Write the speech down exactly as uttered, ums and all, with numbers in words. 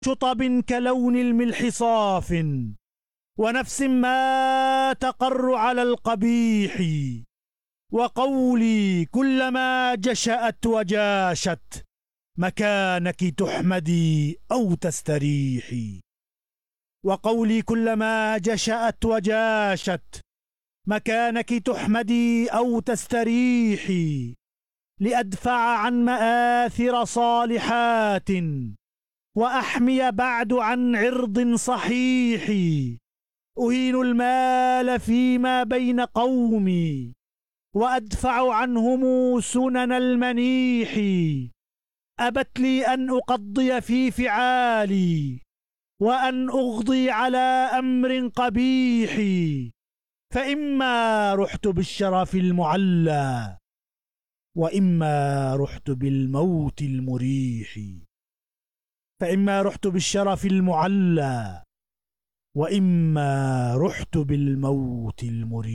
شطب كلون الملح صاف، ونفس ما تقر على القبيح. وقولي كلما جشأت وجاشت، مكانك تحمدي أو تستريحي. وقولي كلما جشأت وجاشت، مكانك تحمدي أو تستريحي. لأدفع عن مآثر صالحات، وأحمي بعد عن عرض صحيح. أهين المال فيما بين قومي، وأدفع عنهم سنن المنيح. أبت لي أن أقضي في فعالي، وأن أغضي على أمر قبيح. فإما رحت بالشرف المعلى، وإما رحت بالموت المريح. فإما رحت بالشرف المعلى، وإما رحت بالموت المريح.